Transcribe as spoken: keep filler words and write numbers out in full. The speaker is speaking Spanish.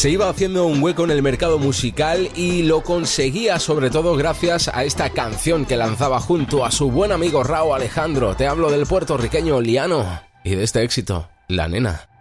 Se iba haciendo un hueco en el mercado musical y lo conseguía sobre todo gracias a esta canción que lanzaba junto a su buen amigo Rauw Alejandro. Te hablo del puertorriqueño Liano y de este éxito, La Nena.